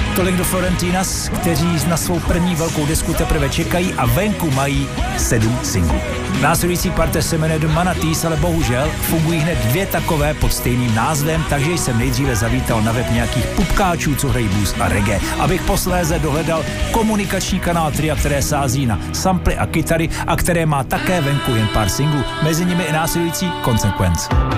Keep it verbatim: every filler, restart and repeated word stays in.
Tolik do Florentinas, kteří na svou první velkou desku teprve čekají a venku mají sedm singlů. Následující parte se jmenuje The Manatees, ale bohužel fungují hned dvě takové pod stejným názvem, takže jsem nejdříve zavítal na web nějakých pupkáčů, co hrají blues a reggae, abych posléze dohledal komunikační kanál Tria, které sází na samply a kytary a které má také venku jen pár singlů, mezi nimi i následující Consequence.